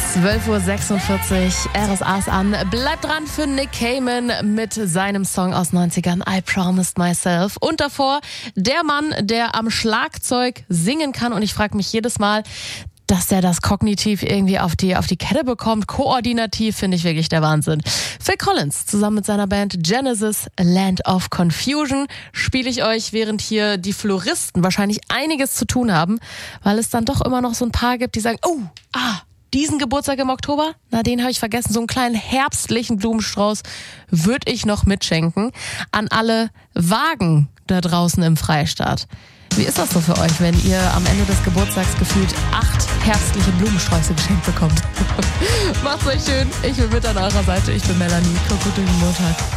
12:46 Uhr, RSA ist an. Bleibt dran für Nick Cayman mit seinem Song aus 90ern, I Promised Myself. Und davor der Mann, der am Schlagzeug singen kann. Und ich frage mich jedes Mal, dass der das kognitiv irgendwie auf die Kette bekommt. Koordinativ finde ich wirklich der Wahnsinn. Phil Collins zusammen mit seiner Band Genesis, Land of Confusion, spiele ich euch, während hier die Floristen wahrscheinlich einiges zu tun haben, weil es dann doch immer noch so ein paar gibt, die sagen, diesen Geburtstag im Oktober, den habe ich vergessen. So einen kleinen herbstlichen Blumenstrauß würde ich noch mitschenken an alle Wagen da draußen im Freistaat. Wie ist das so für euch, wenn ihr am Ende des Geburtstags gefühlt 8 herbstliche Blumensträuße geschenkt bekommt? Macht's euch schön. Ich bin mit an eurer Seite. Ich bin Melanie. Guten Montag.